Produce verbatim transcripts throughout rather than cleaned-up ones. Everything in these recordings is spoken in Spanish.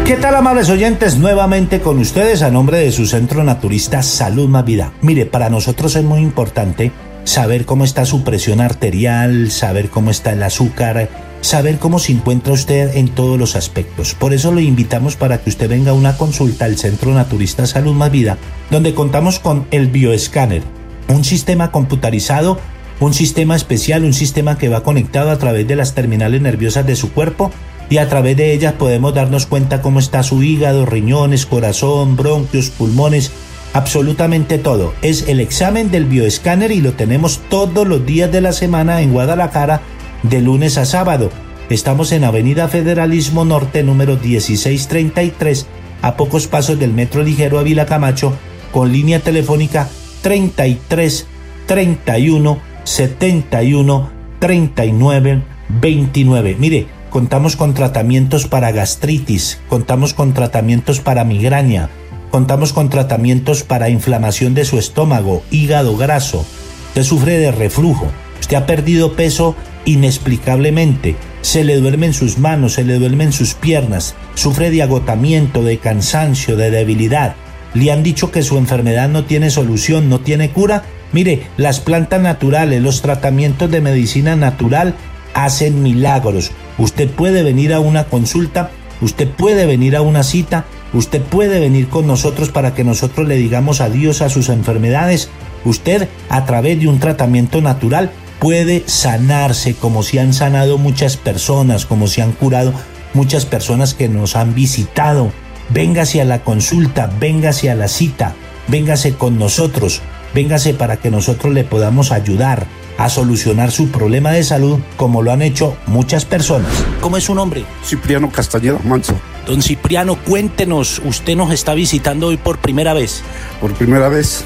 ¿Qué tal, amables oyentes? Nuevamente con ustedes a nombre de su centro naturista Salud Más Vida. Mire, para nosotros es muy importante saber cómo está su presión arterial, saber cómo está el azúcar, saber cómo se encuentra usted en todos los aspectos. Por eso lo invitamos para que usted venga a una consulta al Centro Naturista Salud Más Vida, donde contamos con el bioescáner, un sistema computarizado, un sistema especial, un sistema que va conectado a través de las terminales nerviosas de su cuerpo, y a través de ellas podemos darnos cuenta cómo está su hígado, riñones, corazón, bronquios, pulmones, absolutamente todo. Es el examen del bioescáner y lo tenemos todos los días de la semana en Guadalajara, de lunes a sábado. Estamos en Avenida Federalismo Norte, número dieciséis treinta y tres, a pocos pasos del Metro Ligero Ávila Camacho, con línea telefónica treinta y tres, treinta y uno, setenta y uno, treinta y nueve, veintinueve. Mire, contamos con tratamientos para gastritis, contamos con tratamientos para migraña, contamos con tratamientos para inflamación de su estómago, hígado graso. Usted sufre de reflujo, usted ha perdido peso inexplicablemente, se le duermen sus manos, se le duermen sus piernas, sufre de agotamiento, de cansancio, de debilidad. Le han dicho que su enfermedad no tiene solución, no tiene cura. Mire, las plantas naturales, los tratamientos de medicina natural hacen milagros. Usted puede venir a una consulta, usted puede venir a una cita, usted puede venir con nosotros para que nosotros le digamos adiós a sus enfermedades. Usted, a través de un tratamiento natural, puede sanarse, como se han sanado muchas personas, como se han curado muchas personas que nos han visitado. Véngase a la consulta, véngase a la cita, véngase con nosotros, véngase para que nosotros le podamos ayudar a solucionar su problema de salud, como lo han hecho muchas personas. ¿Cómo es su nombre? Cipriano Castañeda Manso. Don Cipriano, cuéntenos, usted nos está visitando hoy por primera vez. Por primera vez.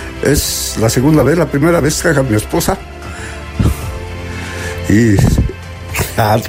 Es la segunda vez, la primera vez que haga mi esposa. Y ah,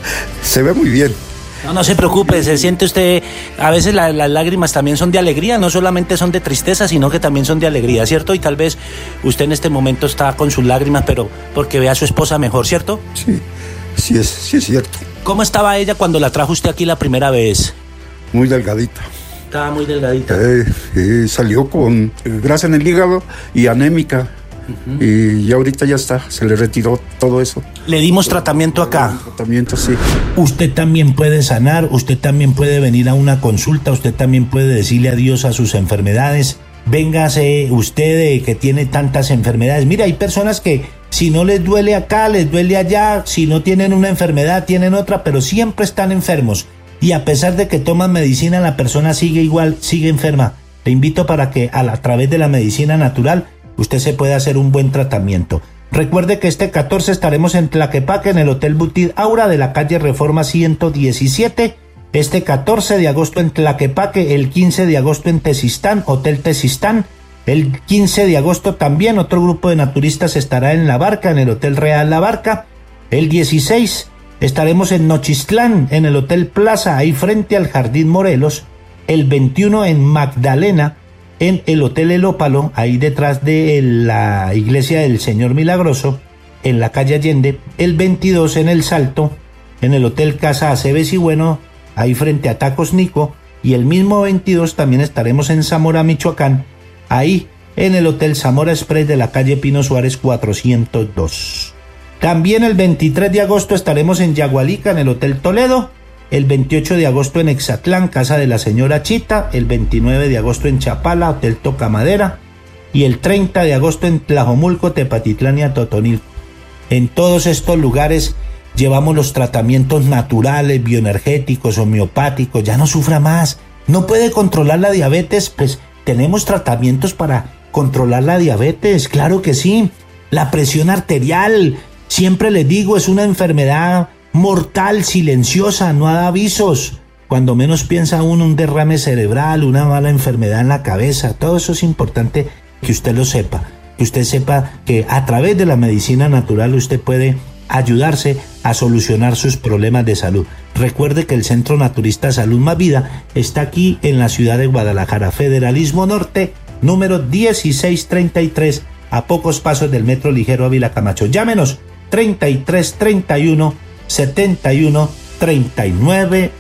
se ve muy bien. No, no se preocupe, se siente usted, a veces la, las lágrimas también son de alegría, no solamente son de tristeza, sino que también son de alegría, ¿cierto? Y tal vez usted en este momento está con sus lágrimas, pero porque ve a su esposa mejor, ¿cierto? Sí, sí es, sí es cierto. ¿Cómo estaba ella cuando la trajo usted aquí la primera vez? Muy delgadita. Estaba muy delgadita. Eh, eh, salió con grasa en el hígado y anémica. Uh-huh. Y ya ahorita ya está, se le retiró todo eso. Le dimos tratamiento acá. Tratamiento, sí. Usted también puede sanar, usted también puede venir a una consulta, usted también puede decirle adiós a sus enfermedades. Véngase usted que tiene tantas enfermedades. Mira, hay personas que si no les duele acá, les duele allá, si no tienen una enfermedad, tienen otra, pero siempre están enfermos. Y a pesar de que toman medicina, la persona sigue igual, sigue enferma. Te invito para que a, la, a través de la medicina natural usted se puede hacer un buen tratamiento. Recuerde que este catorce estaremos en Tlaquepaque, en el Hotel Butit Aura de la calle Reforma ciento diecisiete. Este catorce de agosto en Tlaquepaque, el quince de agosto en Tezistán, Hotel Tezistán. El quince de agosto también otro grupo de naturistas estará en La Barca, en el Hotel Real La Barca. El dieciséis estaremos en Nochistlán, en el Hotel Plaza, ahí frente al Jardín Morelos. El veintiuno en Magdalena, en el Hotel El Ópalo, ahí detrás de la iglesia del Señor Milagroso, en la calle Allende. El veintidós en El Salto, en el Hotel Casa Aceves y Bueno, ahí frente a Tacos Nico. Y el mismo veintidós también estaremos en Zamora, Michoacán, ahí en el Hotel Zamora Express de la calle Pino Suárez cuatrocientos dos. También el veintitrés de agosto estaremos en Yagualica, en el Hotel Toledo. El veintiocho de agosto en Exatlán, Casa de la Señora Chita. El veintinueve de agosto en Chapala, Hotel Tocamadera. Y el treinta de agosto en Tlajomulco, Tepatitlán y Atotonilco. En todos estos lugares llevamos los tratamientos naturales, bioenergéticos, homeopáticos. Ya no sufra más. No puede controlar la diabetes, pues tenemos tratamientos para controlar la diabetes, claro que sí. La presión arterial, siempre les digo, es una enfermedad mortal, silenciosa, no da avisos. Cuando menos piensa uno, un derrame cerebral, una mala enfermedad en la cabeza, todo eso es importante que usted lo sepa, que usted sepa que a través de la medicina natural usted puede ayudarse a solucionar sus problemas de salud. Recuerde que el Centro Naturista Salud Más Vida está aquí en la ciudad de Guadalajara, Federalismo Norte, número dieciséis treinta y tres, a pocos pasos del Metro Ligero Ávila Camacho. Llámenos treinta y tres treinta y uno setenta y uno treinta y nueve